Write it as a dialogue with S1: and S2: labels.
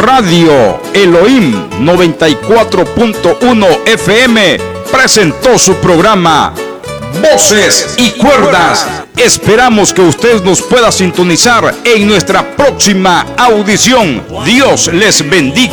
S1: Radio Elohim 94.1 FM presentó su programa Voces y Cuerdas. Esperamos que usted nos pueda sintonizar en nuestra próxima audición. Dios les bendiga.